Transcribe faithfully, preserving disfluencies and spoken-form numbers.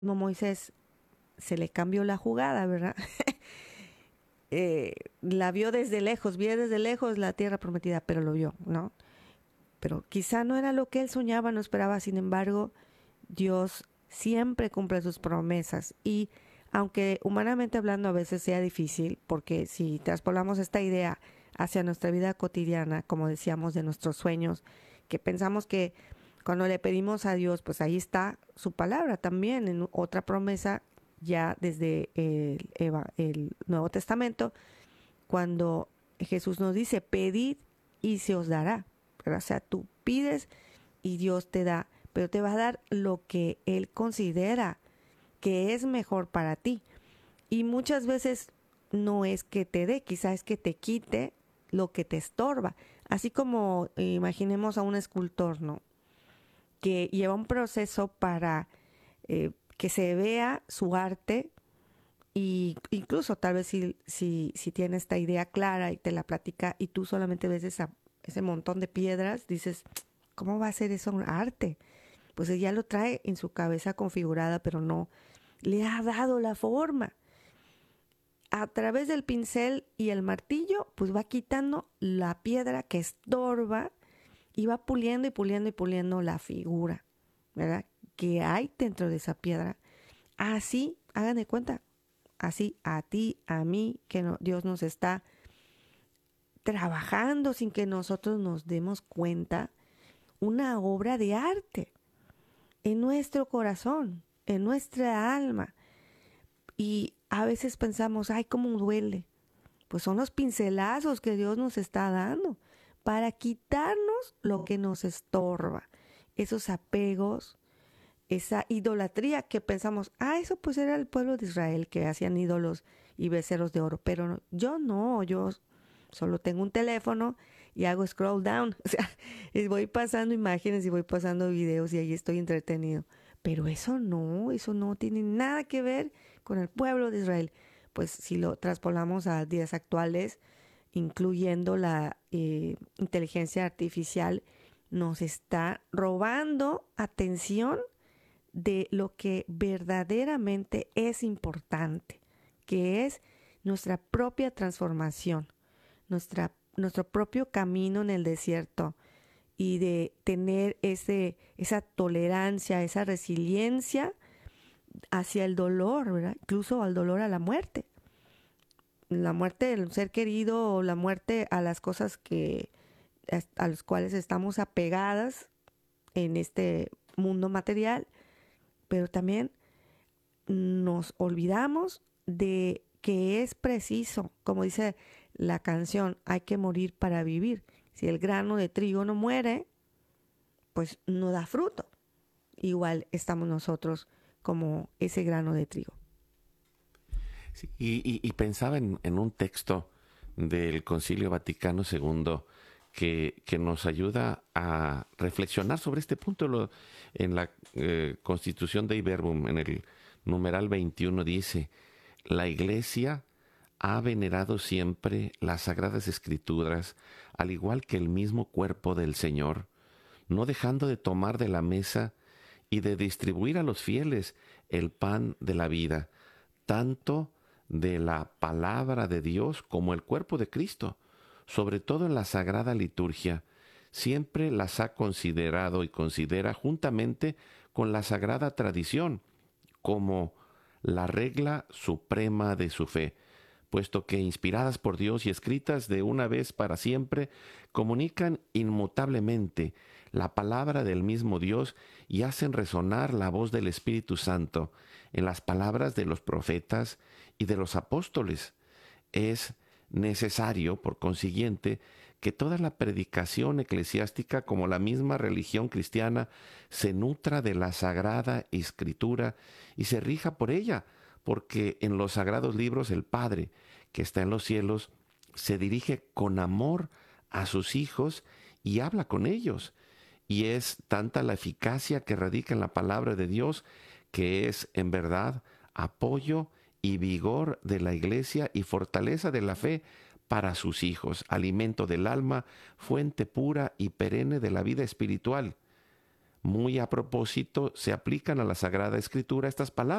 Moisés se le cambió la jugada, ¿verdad? eh, la vio desde lejos, vio desde lejos la tierra prometida, pero lo vio, ¿no? Pero quizá no era lo que él soñaba, no esperaba, sin embargo, Dios siempre cumple sus promesas y aunque humanamente hablando a veces sea difícil, porque si traspolamos esta idea hacia nuestra vida cotidiana, como decíamos, de nuestros sueños, que pensamos que cuando le pedimos a Dios, pues ahí está su palabra también, en otra promesa ya desde el, Eva- el Nuevo Testamento, cuando Jesús nos dice, pedid y se os dará. O sea, tú pides y Dios te da, pero te va a dar lo que Él considera que es mejor para ti. Y muchas veces no es que te dé, quizás es que te quite lo que te estorba. Así como eh, imaginemos a un escultor, ¿no? Que lleva un proceso para eh, que se vea su arte y incluso tal vez si, si, si tiene esta idea clara y te la platica y tú solamente ves esa, ese montón de piedras, dices, ¿cómo va a ser eso un arte? Pues ella lo trae en su cabeza configurada, pero no le ha dado la forma. A través del pincel y el martillo, pues va quitando la piedra que estorba y va puliendo y puliendo y puliendo la figura, ¿verdad? Que hay dentro de esa piedra. Así, hagan de cuenta, así a ti, a mí, que no, Dios nos está trabajando sin que nosotros nos demos cuenta, una obra de arte en nuestro corazón, en nuestra alma. Y a veces pensamos, ay, cómo duele. Pues son los pincelazos que Dios nos está dando para quitarnos lo que nos estorba, esos apegos, esa idolatría que pensamos, ah, eso pues era el pueblo de Israel que hacían ídolos y becerros de oro, pero no, yo no, yo solo tengo un teléfono y hago scroll down, o sea, y voy pasando imágenes y voy pasando videos y ahí estoy entretenido, pero eso no, eso no tiene nada que ver con el pueblo de Israel. Pues si lo traspolamos a días actuales, incluyendo la eh, inteligencia artificial, nos está robando atención de lo que verdaderamente es importante, que es nuestra propia transformación, nuestra, nuestro propio camino en el desierto y de tener ese, esa tolerancia, esa resiliencia hacia el dolor, ¿verdad? Incluso al dolor a la muerte. La muerte del ser querido o la muerte a las cosas que a las cuales estamos apegadas en este mundo material, pero también nos olvidamos de que es preciso, como dice la canción, hay que morir para vivir. Si el grano de trigo no muere, pues no da fruto. Igual estamos nosotros como ese grano de trigo. Sí, y, y- y pensaba en, en un texto del Concilio Vaticano segundo que, que nos ayuda a reflexionar sobre este punto. Lo- en la eh, Constitución Dei Verbum, en el numeral veintiuno, dice, la Iglesia ha venerado siempre las Sagradas Escrituras, al igual que el mismo cuerpo del Señor, no dejando de tomar de la mesa y de distribuir a los fieles el pan de la vida, tanto de la palabra de Dios como el cuerpo de Cristo, sobre todo en la Sagrada Liturgia. Siempre las ha considerado y considera juntamente con la Sagrada Tradición como la regla suprema de su fe, puesto que inspiradas por Dios y escritas de una vez para siempre, comunican inmutablemente la palabra del mismo Dios y hacen resonar la voz del Espíritu Santo en las palabras de los profetas y de los apóstoles. Es necesario, por consiguiente, que toda la predicación eclesiástica, como la misma religión cristiana, se nutra de la Sagrada Escritura y se rija por ella, porque en los sagrados libros el Padre, que está en los cielos, se dirige con amor a sus hijos y habla con ellos. Y es tanta la eficacia que radica en la palabra de Dios, que es en verdad apoyo y vigor de la iglesia y fortaleza de la fe para sus hijos, alimento del alma, fuente pura y perenne de la vida espiritual. muy a propósito se aplican a la Sagrada Escritura estas palabras.